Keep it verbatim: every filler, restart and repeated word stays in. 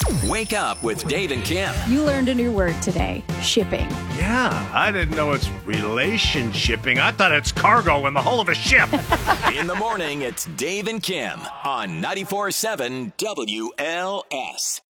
Wake up with Dave and Kim. You learned a new word today, shipping. Yeah, I didn't know it's relationshipping. I thought it's cargo in the hull of a ship. In the morning, it's Dave and Kim on ninety-four point seven W L S.